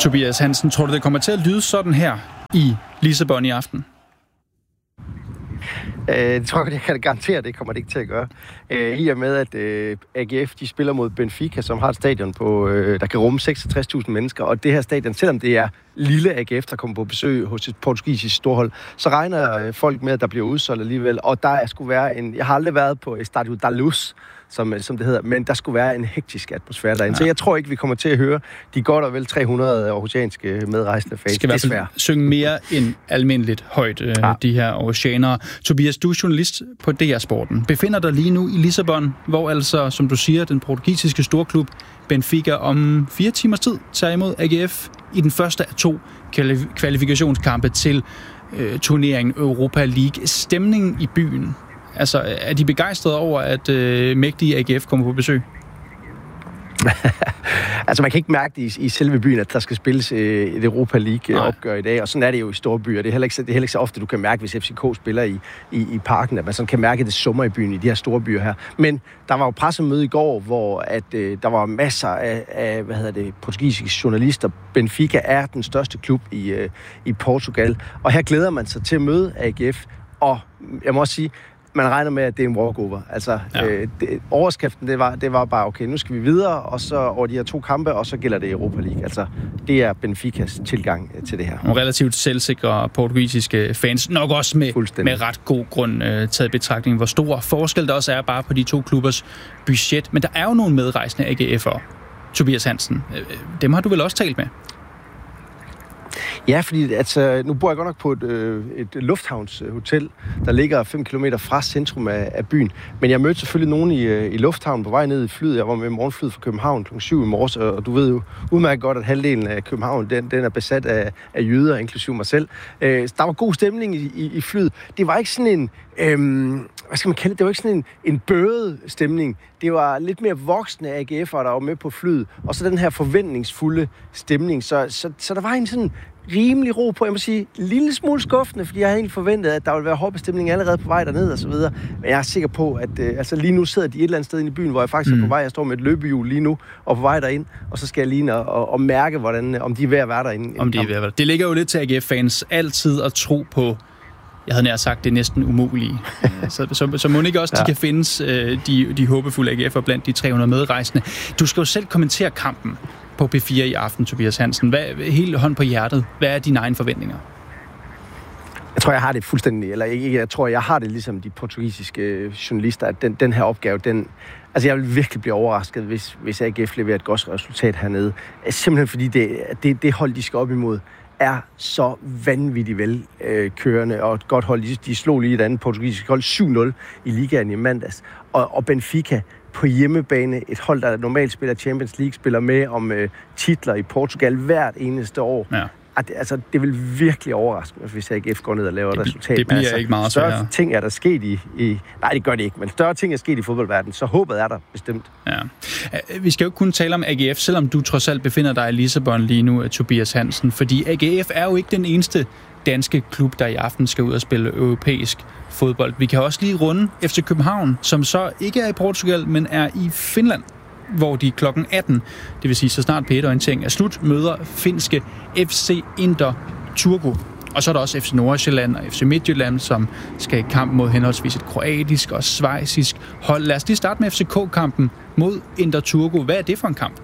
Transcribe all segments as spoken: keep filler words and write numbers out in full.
Tobias Hansen, tror du, det kommer til at lyde sådan her i Lissabon i aften? Øh, det tror jeg, jeg kan garantere, det kommer det ikke til at gøre. Øh, I og med, at øh, A G F de spiller mod Benfica, som har et stadion, på, øh, der kan rumme seksogtres tusind mennesker, og det her stadion, selvom det er lille A G F, der kommer på besøg hos et portugisisk storhold, så regner øh, folk med, at der bliver udsolgt alligevel, og der skulle være en... Jeg har aldrig været på Estádio da Luz, som, som det hedder, men der skulle være en hektisk atmosfære derinde. Ja. Så jeg tror ikke, vi kommer til at høre de godt og vel tre hundrede aarhusianske medrejsende fans. Skal i hvert fald synge mere end almindeligt højt, øh, ja. de her aarhusianere. Tobias, du er journalist på D R Sporten. Befinder dig lige nu i Lissabon, hvor altså, som du siger, den portugisiske storklub Benfica om fire timers tid tager imod A G F i den første af to kvalifikationskampe til øh, turneringen Europa League. Stemningen i byen, altså, er de begejstrede over, at øh, mægtige A G F kommer på besøg? Altså, man kan ikke mærke det i, i selve byen, at der skal spilles øh, et Europa League-opgør i dag, og sådan er det jo i store byer. Det er heller ikke, det er heller ikke så ofte, du kan mærke, hvis F C K spiller i, i, i parken, at man sådan kan mærke, at det summer i byen, i de her store byer her. Men der var jo pressemøde i går, hvor at, øh, der var masser af, af hvad hedder det, portugisiske journalister. Benfica er den største klub i, øh, i Portugal, og her glæder man sig til at møde A G F, og jeg må også sige, man regner med, at det er en walkover. Altså, ja. øh, det, overskriften, det var, det var bare, okay, nu skal vi videre, og så over de her to kampe, og så gælder det Europa League. Altså, det er Benficas tilgang til det her. Og relativt selvsikre portugisiske fans, nok også med, med ret god grund øh, taget betragtning, hvor stor forskel der også er bare på de to klubbers budget. Men der er jo nogle medrejsende A G F'ere, Tobias Hansen. Dem har du vel også talt med? Ja, fordi altså, nu bor jeg godt nok på et, øh, et lufthavnshotel, der ligger fem kilometer fra centrum af, af byen. Men jeg mødte selvfølgelig nogen i, øh, i lufthavnen på vej ned i flyet. Jeg var med morgenflyet fra København klokken syv i morges, og du ved jo udmærket godt, at halvdelen af København, den, den er besat af, af jøder, inklusive mig selv. Øh, der var god stemning i, i, i flyet. Det var ikke sådan en... Øhm, hvad skal man kalde det? Det var ikke sådan en, en bøget stemning. Det var lidt mere voksne A G F'ere, der var med på flyet. Og så den her forventningsfulde stemning. Så, så, så der var en sådan rimelig ro på. Jeg må sige, en lille smule skuffende, fordi jeg havde egentlig forventet, at der ville være hoppestemning allerede på vej derned og så videre. Men jeg er sikker på, at øh, altså lige nu sidder de et eller andet sted inde i byen, hvor jeg faktisk mm. er på vej. Jeg står med et løbehjul lige nu og på vej derind. Og så skal jeg lige og, og, og mærke, hvordan, om de er ved at være derinde. Om de er ved at være. Det ligger jo lidt til A G F-fans altid at tro på, jeg havde nær sagt, det er næsten umuligt. så, så, så må ikke også, ja. de kan findes, de, de håbefulde A G F'er blandt de tre hundrede medrejsende. Du skal jo selv kommentere kampen på P fire i aften, Tobias Hansen. Hvad, helt hånd på hjertet, hvad er dine egne forventninger? Jeg tror, jeg har det fuldstændig, eller ikke, jeg tror, jeg har det ligesom de portugisiske journalister, at den, den her opgave, den, altså jeg vil virkelig blive overrasket, hvis, hvis A G F leverer et godt resultat hernede. Simpelthen fordi det, det, det hold, de skal op imod, er så vanvittigt velkørende, og et godt hold. De, de slog lige et andet portugisisk hold syv nul i ligaen i mandags. Og, og Benfica på hjemmebane, et hold, der normalt spiller Champions League, spiller med om øh, titler i Portugal hvert eneste år. Ja. At, altså, det vil virkelig overraske mig, hvis A G F går ned og laver et resultat. Det bliver altså, ikke meget større sværere. ting er der sket i, i... Nej, det gør det ikke, men større ting er sket i fodboldverdenen, så håbet er der bestemt. Ja. Vi skal jo ikke kun tale om A G F, selvom du trods alt befinder dig i Lissabon lige nu, Tobias Hansen, fordi A G F er jo ikke den eneste danske klub, der i aften skal ud og spille europæisk fodbold. Vi kan også lige runde F C København, som så ikke er i Portugal, men er i Finland, hvor de klokken atten, det vil sige så snart P et-orientering er slut, møder finske F C Inter Turku. Og så er der også F C Nordsjælland og F C Midtjylland, som skal i kamp mod henholdsvis et kroatisk og schweizisk hold. Lad os lige starte med F C K-kampen mod Inter Turku. Hvad er det for en kamp?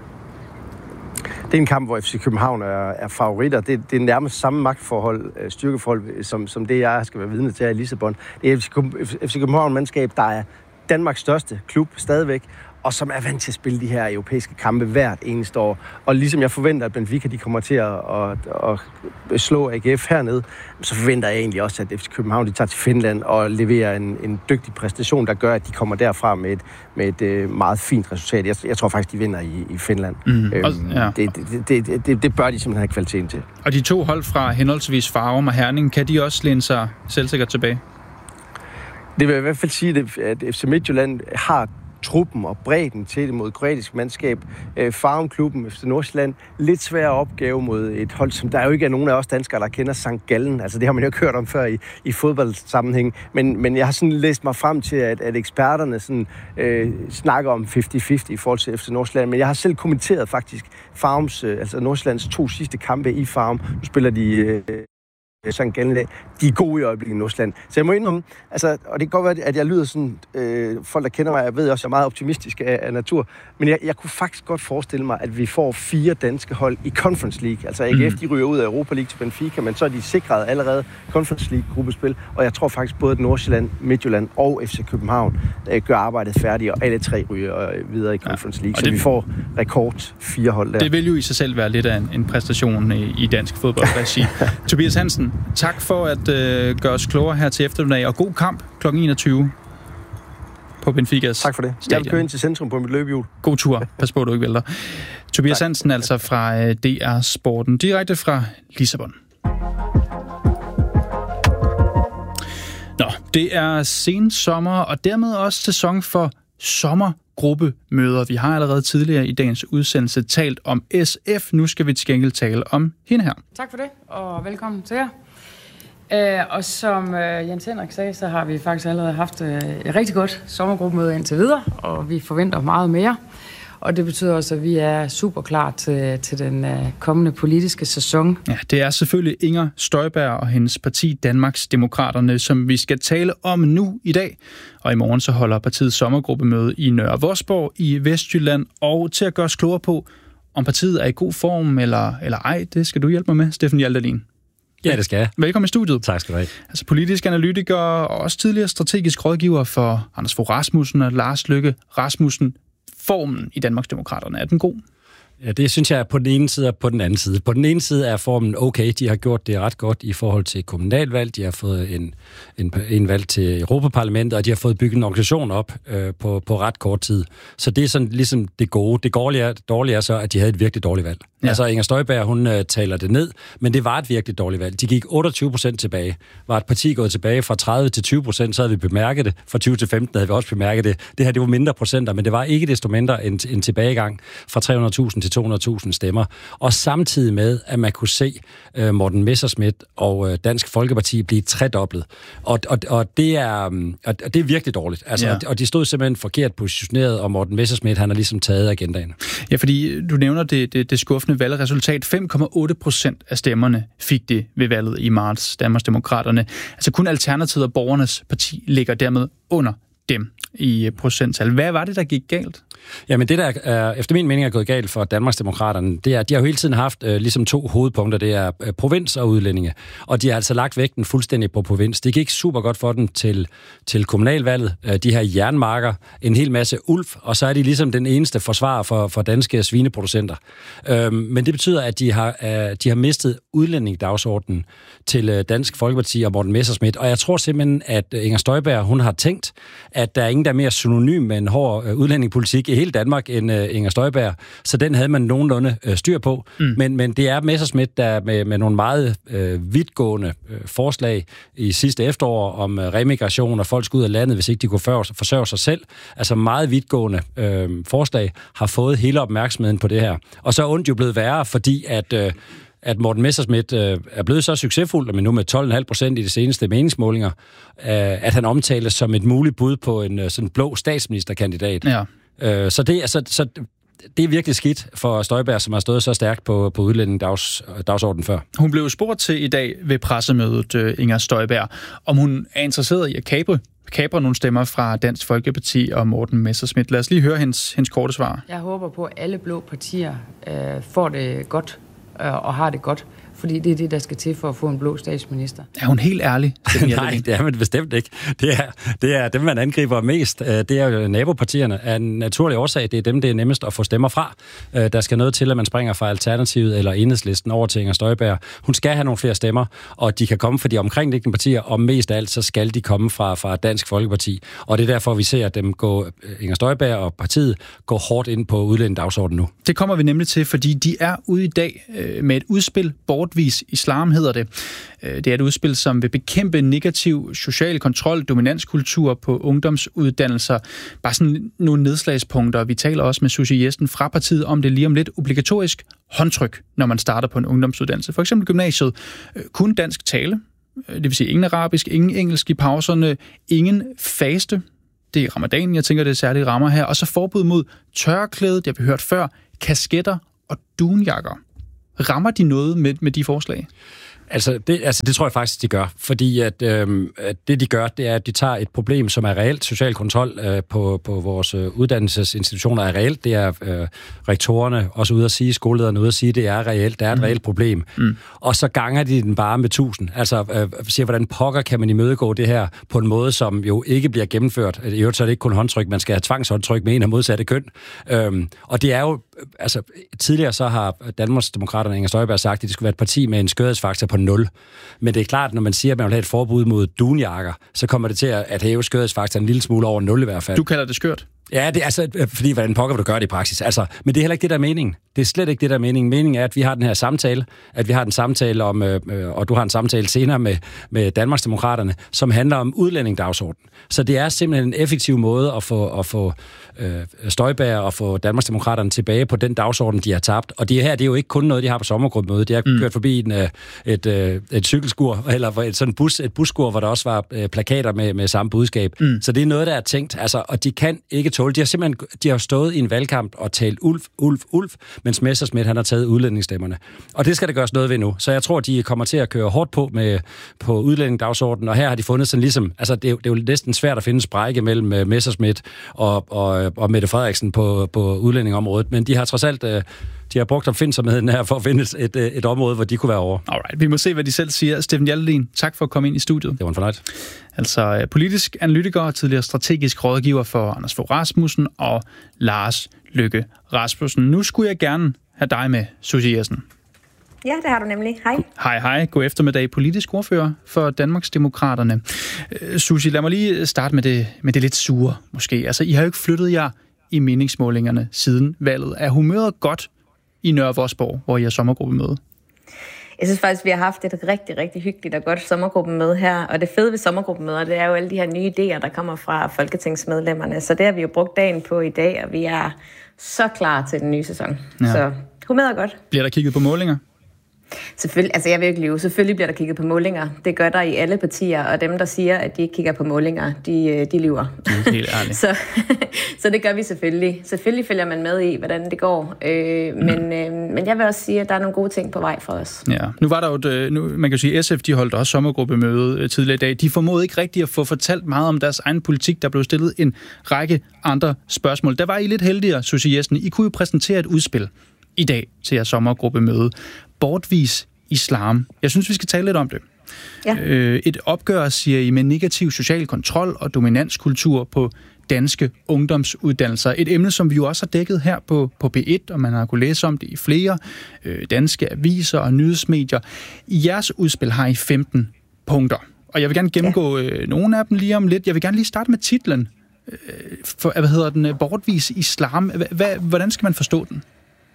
Det er en kamp, hvor F C København er, er favoritter. Det, det er nærmest samme magtforhold, styrkeforhold, som, som det, jeg skal være vidne til i Lissabon. Det er F C København-mandskab, der er Danmarks største klub stadigvæk, og som er vant til at spille de her europæiske kampe hvert eneste år. Og ligesom jeg forventer, at Benfica de kommer til at, at, at slå A G F hernede, så forventer jeg egentlig også, at F C København de tager til Finland og leverer en, en dygtig præstation, der gør, at de kommer derfra med et, med et meget fint resultat. Jeg, jeg tror faktisk, de vinder i, i Finland. Mm. Øhm, og, ja. det, det, det, det, det bør de simpelthen have kvaliteten til. Og de to hold fra henholdsvis Farum og Herning, kan de også læne sig selvsikkert tilbage? Det vil jeg i hvert fald sige, at F C Midtjylland har truppen og bredden til det mod kroatisk mandskab. Øh, Farum-klubben F C Nordsjælland, lidt svær opgave mod et hold, som der jo ikke er nogen af os danskere, der kender Sankt Gallen. Altså det har man jo ikke hørt om før i, i fodboldsammenhæng. Men, men jeg har sådan læst mig frem til, at, at eksperterne sådan, øh, snakker om halvtreds halvtreds i forhold til F C Nordsjælland. Men jeg har selv kommenteret faktisk Farums, øh, altså Nordsjællands to sidste kampe i Farum. Nu spiller de... Øh, Sankt Gallen, de er gode i øjeblikket i Nordsjælland. Så jeg må indrømme, altså, og det kan godt være, at jeg lyder sådan, øh, folk der kender mig, jeg ved også, at jeg er meget optimistisk af, af natur, men jeg, jeg kunne faktisk godt forestille mig, at vi får fire danske hold i Conference League. Altså A G F, de ryger ud af Europa League til Benfica, men så er de sikret allerede Conference League-gruppespil, og jeg tror faktisk både Nordsjælland, Midtjylland og F C København øh, gør arbejdet færdigt, og alle tre ryger øh, videre i Conference League, ja, så det, vi får rekord fire hold der. Det vil jo i sig selv være lidt af en, en præstation i, i dansk fodbold, lad os sige. Tobias Hansen, tak for at øh, gøre os klogere her til eftermiddag, og god kamp klokken enogtyve på Benficas Tak for det. stadion. Jeg vil køre ind til centrum på mit løbehjul. God tur. Pas på, at du ikke vælter. Tobias tak. Hansen, altså fra øh, D R Sporten, direkte fra Lissabon. Nå, det er sensommer, og dermed også sæson for sommergruppemøder. Vi har allerede tidligere i dagens udsendelse talt om S F. Nu skal vi til gengæld tale om hende her. Tak for det, og velkommen til jer. Øh, og som øh, Jens Henrik sagde, så har vi faktisk allerede haft øh, et rigtig godt sommergruppemøde indtil videre, og vi forventer meget mere. Og det betyder også, at vi er super klar til, til den øh, kommende politiske sæson. Ja, det er selvfølgelig Inger Støjberg og hendes parti Danmarks Demokraterne, som vi skal tale om nu i dag. Og i morgen så holder partiet sommergruppemøde i Nørre Vosborg i Vestjylland. Og til at gøre os klogere på, om partiet er i god form eller, eller ej, det skal du hjælpe mig med, Steffen Hjaltalin. Ja, det skal jeg. Velkommen i studiet. Tak skal du have. Altså politisk analytiker og også tidligere strategisk rådgiver for Anders Fogh Rasmussen og Lars Løkke Rasmussen. Formen i Danmarks Demokraterne, er den god? Ja, det synes jeg er på den ene side og på den anden side. På den ene side er formen okay. De har gjort det ret godt i forhold til kommunalvalg. De har fået en, en, en valg til Europaparlamentet, og de har fået bygget en organisation op øh, på, på ret kort tid. Så det er sådan ligesom det gode. Det dårlige, dårlige er så, at de havde et virkelig dårligt valg. Ja. Altså Inger Støjberg, hun øh, taler det ned, men det var et virkelig dårligt valg. De gik otteogtyve procent tilbage. Var et parti gået tilbage fra tredive til tyve procent, så havde vi bemærket det. Fra tyve til femten havde vi også bemærket det. Det her, det var mindre procenter, men det var ikke desto mindre en, en tilbagegang fra tre hundrede tusind til to hundrede tusind stemmer. Og samtidig med, at man kunne se uh, Morten Messerschmidt og uh, Dansk Folkeparti blive tredoblet. Og, og, og, det er, um, og det er virkelig dårligt. Altså, ja. Og de stod simpelthen forkert positioneret, og Morten Messerschmidt, han har ligesom taget agendaen. Ja, fordi du nævner det, det, det skuffende valgresultat. fem komma otte procent af stemmerne fik det ved valget i marts, Danmarks Demokraterne. Altså kun Alternativet og Borgernes parti ligger dermed under dem i procenttal. Hvad var det, der gik galt? Jamen det, der er, efter min mening er gået galt for Danmarksdemokraterne, det er, at de har jo hele tiden haft øh, ligesom to hovedpunkter. Det er øh, provins og udlændinge. Og de har altså lagt vægten fuldstændig på provins. Det gik super godt for dem til, til kommunalvalget. Øh, de har jernmarker, en hel masse ulv, og så er de ligesom den eneste forsvarer for, for danske svineproducenter. Øh, men det betyder, at de har, øh, de har mistet udlændingedagsordenen til øh, Dansk Folkeparti og Morten Messerschmidt. Og jeg tror simpelthen, at Inger Støjberg, hun har tænkt, at der er ingen, der er mere synonym med en hård øh, udlændingepolitik i hele Danmark end uh, Inger Støjberg, så den havde man nogenlunde uh, styr på. Mm. Men, men det er Messerschmidt, der med, med nogle meget uh, vidtgående uh, forslag i sidste efterår om uh, remigration og folk skal ud af landet, hvis ikke de kunne forsørge sig selv. Altså meget vidtgående uh, forslag har fået hele opmærksomheden på det her. Og så er ondt jo blevet værre, fordi at... Uh, at Morten Messerschmidt øh, er blevet så succesfuld, men nu med tolv komma fem procent i de seneste meningsmålinger, øh, at han omtales som et muligt bud på en øh, sådan blå statsministerkandidat. Ja. Øh, så, det, altså, så det er virkelig skidt for Støjberg, som har stået så stærkt på, på udlændingedagsordenen før. Hun blev spurgt til i dag ved pressemødet, øh, Inger Støjberg, om hun er interesseret i at kapre, kapre nogle stemmer fra Dansk Folkeparti og Morten Messerschmidt. Lad os lige høre hendes, hendes korte svar. Jeg håber på, at alle blå partier øh, får det godt og har det godt, fordi det er det, der skal til for at få en blå statsminister. Er hun helt ærlig? Nej, det er man bestemt ikke. Det er, det er dem, man angriber mest. Det er jo nabopartierne. Af en naturlig årsag, det er dem, det er nemmest at få stemmer fra. Der skal noget til, at man springer fra Alternativet eller Enhedslisten over til Inger Støjberg. Hun skal have nogle flere stemmer, og de kan komme fra de omkringliggende partier, og mest af alt, så skal de komme fra, fra Dansk Folkeparti. Og det er derfor, vi ser, at dem gå, Inger Støjberg og partiet går hårdt ind på udlændingedagsordenen nu. Det kommer vi nemlig til, fordi de er ude i dag med et udspil, Bortvis Islam hedder det. Det er et udspil, som vil bekæmpe negativ social kontrol, dominanskultur på ungdomsuddannelser. Bare sådan nogle nedslagspunkter. Vi taler også med Susie Jessen fra partiet om det lige om lidt. Obligatorisk håndtryk, når man starter på en ungdomsuddannelse. For eksempel gymnasiet. Kun dansk tale. Det vil sige ingen arabisk, ingen engelsk i pauserne, ingen faste. Det er ramadanen, jeg tænker, det er særlige rammer her. Og så forbud mod tørklæde, det har vi hørt før, kasketter og dunjakker. Rammer de noget med, med de forslag? Altså det, altså, det tror jeg faktisk, de gør. Fordi at, øh, at det, de gør, det er, at de tager et problem, som er reelt social kontrol øh, på, på vores øh, uddannelsesinstitutioner er reelt. Det er øh, rektorerne også ude at sige, skolelederne ude at sige, det er reelt. Det er et mm. reelt problem. Mm. Og så ganger de den bare med tusind. Altså øh, siger, hvordan pokker kan man imødegå det her på en måde, som jo ikke bliver gennemført. I øvrigt så er det ikke kun håndtryk, man skal have tvangshåndtryk med en af modsatte køn. Øhm, og det er jo, altså tidligere så har Danmarksdemokraterne Inger Støjberg sagt, at det skulle være et parti med en skørhedsfaktor på nul. Men det er klart, når man siger, at man vil have et forbud mod dunjakker, så kommer det til at hæve skørhedsfaktoren en lille smule over nul i hvert fald. Du kalder det skørt? Ja, det er altså, fordi hvordan pokker vil du gøre det i praksis? Altså, men det er heller ikke det, der er meningen. Det er slet ikke det, der er meningen. Meningen er, at vi har den her samtale, at vi har den samtale om, øh, og du har en samtale senere med, med Danmarksdemokraterne, som handler om udlændingdagsordenen. Så det er simpelthen en effektiv måde at få, at få øh, Støjberg og få Danmarksdemokraterne tilbage på den dagsorden, de har tabt. Og det her, det er jo ikke kun noget, de har på sommergruppemødet. De har mm. kørt forbi en, et, et, et cykelskur, eller et sådan bus, et busskur, hvor der også var øh, plakater med, med samme budskab. Mm. Så det er noget, der er tænkt. Altså, og de kan ikke tåle. De har simpelthen de har stået i en valgkamp og talt ulf, ulf, ulf, mens Messerschmidt han har taget udlændingstemmerne. Og det skal der gøres noget ved nu. Så jeg tror, de kommer til at køre hårdt på med på udlændingdagsordenen, og her har de fundet sådan ligesom, altså det er, det er jo næsten svært at finde sprække mellem Messerschmidt og, og, og Mette Frederiksen på, på udlændingområdet, men de har trods alt de har brugt opfindsomheden her for at finde et, et, et område, hvor de kunne være over. Alright, vi må se, hvad de selv siger. Steffen Hjaltelin, tak for at komme ind i studiet. Det var en fornøjelse. Altså politisk analytiker og tidligere strategisk rådgiver for Anders Fogh Rasmussen og Lars Løkke Rasmussen. Nu skulle jeg gerne have dig med, Susie Jessen. Ja, det har du nemlig. Hej. Hej, hej. God eftermiddag. Politisk ordfører for Danmarksdemokraterne. Susie, lad mig lige starte med det, med det lidt sure, måske. Altså, I har jo ikke flyttet jer i meningsmålingerne siden valget. Er humøret godt i Nørre Vosborg, hvor I har sommergruppemøde? Jeg synes faktisk, vi har haft et rigtig, rigtig hyggeligt og godt sommergruppemøde her. Og det fede ved sommergruppemøder, det er jo alle de her nye idéer, der kommer fra folketingsmedlemmerne. Så det har vi jo brugt dagen på i dag, og vi er så klar til den nye sæson. Ja. Så humøret er godt. Bliver der kigget på målinger? Selvfølgelig, altså jeg vil ikke lyve. Selvfølgelig bliver der kigget på målinger. Det gør der i alle partier, og dem, der siger, at de ikke kigger på målinger, de, de lyver. Helt ærligt. så, så det gør vi selvfølgelig. Selvfølgelig følger man med i, hvordan det går. Øh, mm. men, øh, men jeg vil også sige, at der er nogle gode ting på vej for os. Ja, nu var der jo, et, nu, man kan sige, at S F de holdt også sommergruppemøde tidligere i dag. De formåede ikke rigtig at få fortalt meget om deres egen politik. Der blev stillet en række andre spørgsmål. Der var I lidt heldigere, Susie Jessen. I kunne jo præsentere et udspil i dag til jeres sommergruppemøde. Bortvis Islam. Jeg synes, vi skal tale lidt om det. Ja. Øh, et opgør, siger I, med negativ social kontrol og dominanskultur på danske ungdomsuddannelser. Et emne, som vi jo også har dækket her på, på P et, og man har kunnet læse om det i flere øh, danske aviser og nyhedsmedier. I jeres udspil har I femten punkter, og jeg vil gerne gennemgå ja. øh, nogle af dem lige om lidt. Jeg vil gerne lige starte med titlen. Øh, for, hvad hedder den? Bortvis Islam. H- hvordan skal man forstå den?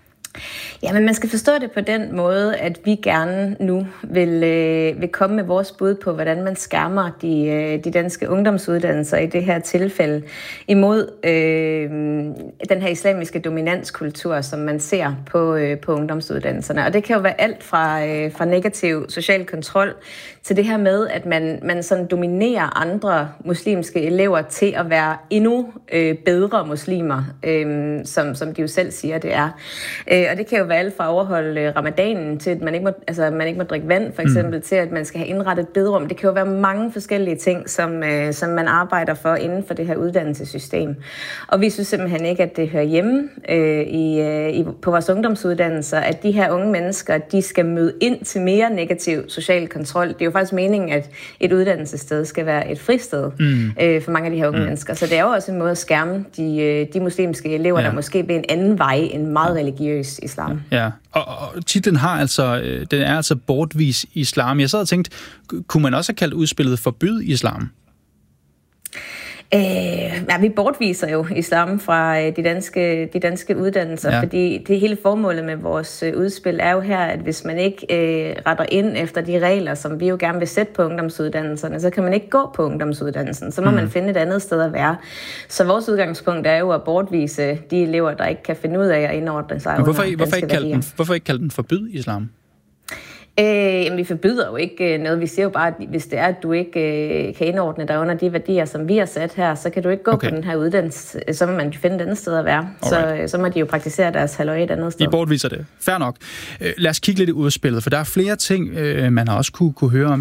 Ja, men man skal forstå det på den måde, at vi gerne nu vil, øh, vil komme med vores bud på, hvordan man skærmer de, øh, de danske ungdomsuddannelser i det her tilfælde imod øh, den her islamiske dominanskultur, som man ser på, øh, på ungdomsuddannelserne. Og det kan jo være alt fra, øh, fra negativ social kontrol til det her med, at man, man sådan dominerer andre muslimske elever til at være endnu øh, bedre muslimer, øh, som, som de jo selv siger, det er. Øh, og det kan jo være alt fra at overholde ramadanen til, at man ikke må, altså, man ikke må drikke vand, for eksempel, mm. til at man skal have indrettet et bederum. Det kan jo være mange forskellige ting, som, øh, som man arbejder for inden for det her uddannelsessystem. Og vi synes simpelthen ikke, at det hører hjemme øh, i, øh, i, på vores ungdomsuddannelser, at de her unge mennesker, de skal møde ind til mere negativ social kontrol. Det er jo faktisk meningen, at et uddannelsessted skal være et fristed mm. øh, for mange af de her unge mm. mennesker. Så det er jo også en måde at skærme de, de muslimske elever, ja. der måske ved en anden vej, en meget religiøs islam. Ja, og, og titlen har altså, den er altså Bortvis Islam. Jeg sad og tænkte, kunne man også have kaldt udspillet Forbyd Islam? Øh, ja, vi bortviser jo islam fra øh, de, danske, de danske uddannelser, ja. Fordi det hele formålet med vores øh, udspil er jo her, at hvis man ikke øh, retter ind efter de regler, som vi jo gerne vil sætte på ungdomsuddannelserne, så kan man ikke gå på ungdomsuddannelsen. Så må mm. man finde et andet sted at være. Så vores udgangspunkt er jo at bortvise de elever, der ikke kan finde ud af at indordne sig. Hvorfor, hvorfor, ikke kalde den, hvorfor ikke kalde den forbyd islam? Øh, jamen, vi forbyder jo ikke noget. Vi siger jo bare, at hvis det er, at du ikke øh, kan indordne dig under de værdier, som vi har sat her, så kan du ikke gå okay. på den her uddannelse. Så må man finde et andet sted at være. Så, så må de jo praktisere deres halvøje et andet sted. I bortviser det. Fair nok. Øh, lad os kigge lidt i udspillet, for der er flere ting, øh, man har også kunne, kunne høre om.